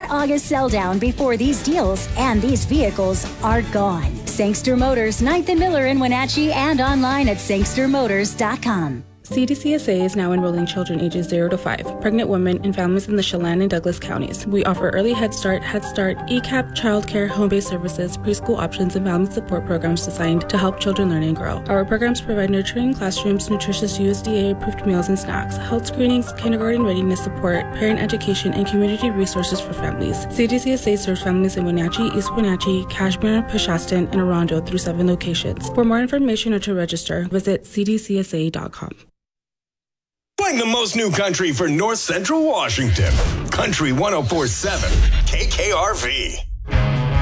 August sell down before these deals and these vehicles are gone. Sangster Motors, 9th and Miller in Wenatchee, and online at sangstermotors.com. CDCSA is now enrolling children ages 0 to 5, pregnant women, and families in the Chelan and Douglas counties. We offer early Head Start, ECAP, childcare, home-based services, preschool options, and family support programs designed to help children learn and grow. Our programs provide nurturing classrooms, nutritious USDA-approved meals and snacks, health screenings, kindergarten readiness support, parent education, and community resources for families. CDCSA serves families in Wenatchee, East Wenatchee, Cashmere, Peshastin, and Orondo through 7 locations. For more information or to register, visit cdcsa.com. Playing the most new country for North Central Washington. Country 104.7 KKRV.